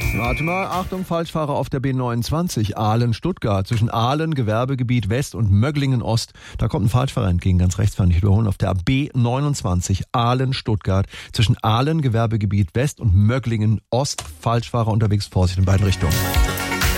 Warte mal, Achtung, Falschfahrer auf der B29, Aalen-Stuttgart. Zwischen Aalen, Gewerbegebiet West und Möglingen-Ost. Da kommt ein Falschfahrer entgegen, ganz rechts fahren, nicht überholen. Auf der B29, Aalen-Stuttgart. Zwischen Aalen, Gewerbegebiet West und Möglingen-Ost. Falschfahrer unterwegs, Vorsicht in beiden Richtungen.